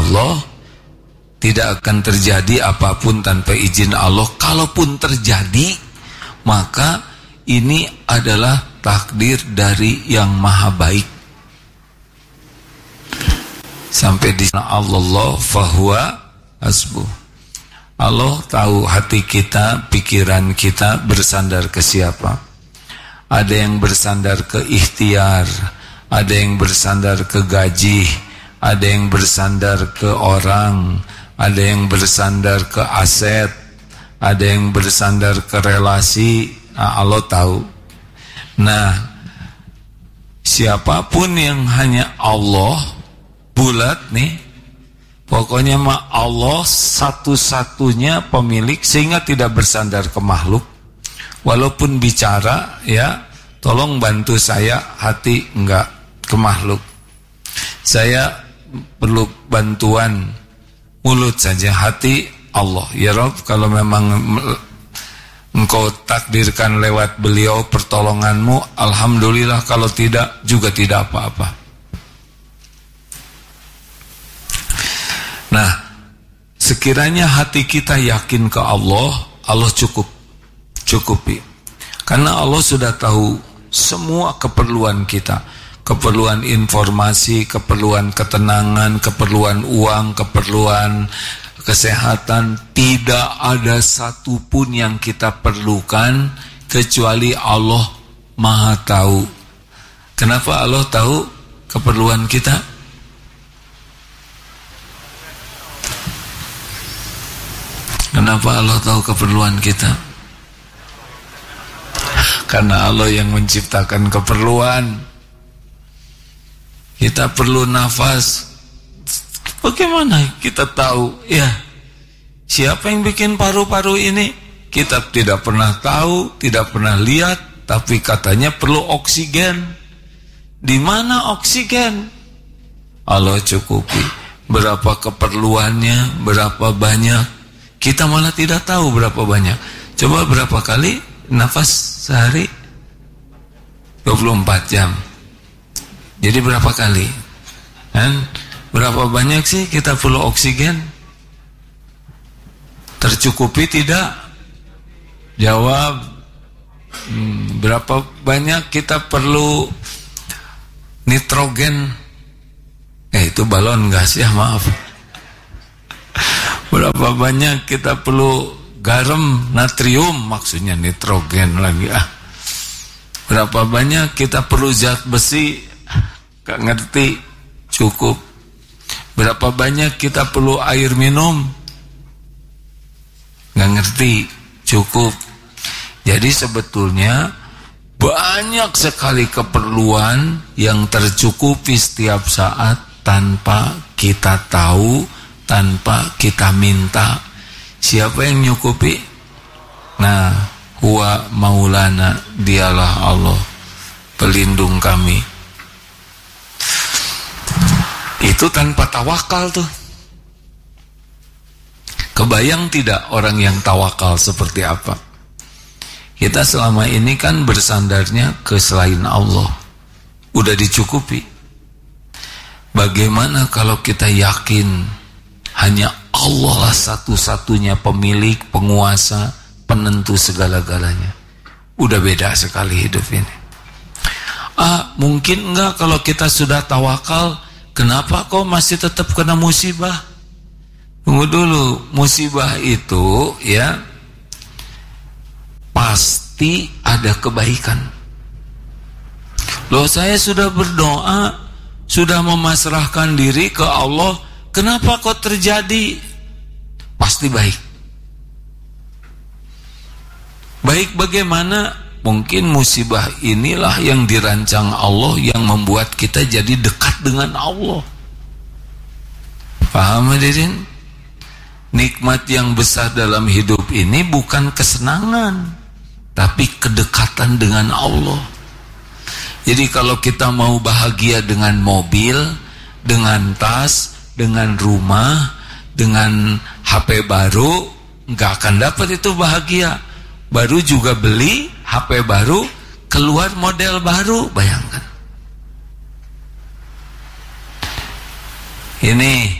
Allah, tidak akan terjadi apapun tanpa izin Allah. Kalaupun terjadi, maka ini adalah takdir dari yang maha baik. Sampai di sana Allah fahuwa hasbuh. Allah tahu hati kita, pikiran kita bersandar ke siapa. Ada yang bersandar ke ikhtiar, ada yang bersandar ke gaji, ada yang bersandar ke orang, ada yang bersandar ke aset, ada yang bersandar ke relasi. Nah, Allah tahu. Nah, siapapun yang hanya Allah bulat nih, pokoknya mah Allah satu-satunya pemilik, sehingga tidak bersandar ke makhluk. Walaupun bicara, ya, tolong bantu saya hati enggak ke makhluk. Saya perlu bantuan mulut saja, hati Allah. Ya Rabb, kalau memang Engkau takdirkan lewat beliau pertolonganmu, alhamdulillah. Kalau tidak, juga tidak apa-apa. Nah, sekiranya hati kita yakin ke Allah, Allah cukupi. Karena Allah sudah tahu semua keperluan kita. Keperluan informasi, keperluan ketenangan, keperluan uang, keperluan kesehatan. Tidak ada satupun yang kita perlukan kecuali Allah Maha tahu. Kenapa Allah tahu keperluan kita? Kenapa Allah tahu keperluan kita? Karena Allah yang menciptakan keperluan. Kita perlu nafas. Bagaimana kita tahu? Ya, siapa yang bikin paru-paru ini? Kita tidak pernah tahu, tidak pernah lihat, tapi katanya perlu oksigen. Di mana oksigen? Allah cukupi. Berapa keperluannya, berapa banyak? Kita malah tidak tahu berapa banyak. Coba berapa kali nafas sehari? 24 jam. Jadi berapa kali? Dan berapa banyak sih kita perlu oksigen? Tercukupi tidak? Jawab. Berapa banyak kita perlu nitrogen? Itu balon gas ya, maaf. Berapa banyak kita perlu garam, natrium, maksudnya nitrogen lagi. Berapa banyak kita perlu zat besi? Gak ngerti, cukup. Berapa banyak kita perlu air minum? Gak ngerti, cukup. Jadi sebetulnya banyak sekali keperluan yang tercukupi setiap saat tanpa kita tahu, tanpa kita minta. Siapa yang nyukupi? Nah, huwa maulana, dialah Allah, pelindung kami. Itu tanpa tawakal tuh. Kebayang tidak orang yang tawakal seperti apa? Kita selama ini kan bersandarnya ke selain Allah. Udah dicukupi. Bagaimana kalau kita yakin hanya Allah lah satu-satunya pemilik, penguasa, penentu segala-galanya? Udah beda sekali hidup ini. Mungkin enggak kalau kita sudah tawakal. Kenapa kok masih tetap kena musibah? Tunggu dulu, musibah itu ya pasti ada kebaikan. Loh, saya sudah berdoa, sudah memasrahkan diri ke Allah, kenapa kok terjadi? Pasti baik. Baik bagaimana? Mungkin musibah inilah yang dirancang Allah, yang membuat kita jadi dekat dengan Allah. Paham hadirin? Nikmat yang besar dalam hidup ini bukan kesenangan, tapi kedekatan dengan Allah. Jadi kalau kita mau bahagia dengan mobil, dengan tas, dengan rumah, dengan HP baru, nggak akan dapat itu bahagia. Baru juga beli HP baru, keluar model baru, bayangkan. Ini